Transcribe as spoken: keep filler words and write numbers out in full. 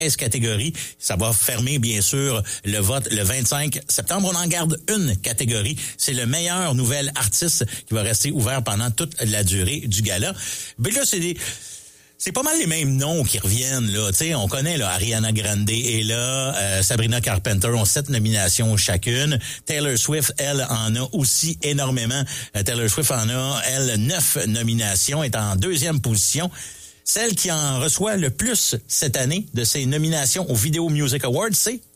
catégories. Ça va fermer, bien sûr, le vote le vingt-cinq septembre. On en garde une catégorie. C'est le meilleur nouvel artiste qui va rester ouvert pendant toute la durée du gala. Mais là, c'est des... C'est pas mal les mêmes noms qui reviennent, là. Tu sais, on connaît, là, Ariana Grande est là, euh, Sabrina Carpenter ont sept nominations chacune. Taylor Swift, elle, en a aussi énormément. Euh, Taylor Swift en a, elle, neuf nominations, est en deuxième position. Celle qui en reçoit le plus cette année de ses nominations aux Video Music Awards, c'est